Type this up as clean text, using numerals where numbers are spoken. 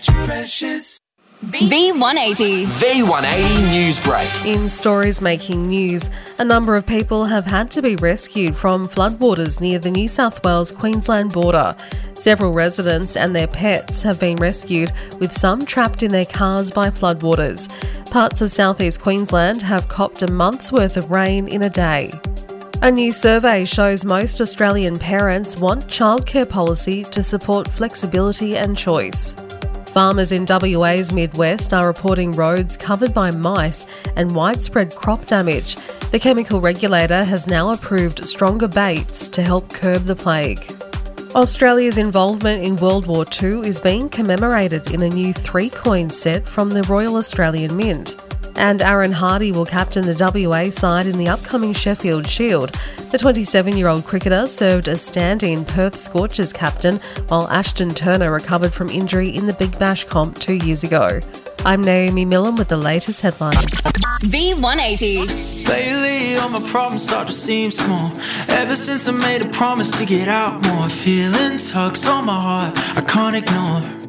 V180. V180 News Break. In stories making news, a number of people have had to be rescued from floodwaters near the New South Wales-Queensland border. Several residents and their pets have been rescued, with some trapped in their cars by floodwaters. Parts of southeast Queensland have copped a month's worth of rain in a day. A new survey shows most Australian parents want childcare policy to support flexibility and choice. Farmers in WA's Midwest are reporting roads covered by mice and widespread crop damage. The chemical regulator has now approved stronger baits to help curb the plague. Australia's involvement in World War II is being commemorated in a new 3-coin set from the Royal Australian Mint. And Aaron Hardy will captain the WA side in the upcoming Sheffield Shield. The 27-year-old cricketer served as stand-in Perth Scorchers captain, while Ashton Turner recovered from injury in the Big Bash comp 2 years ago. I'm Naomi Millen with the latest headlines. V180. Lately, all my problems start to seem small. Ever since I made a promise to get out more, feeling tugs on my heart I can't ignore.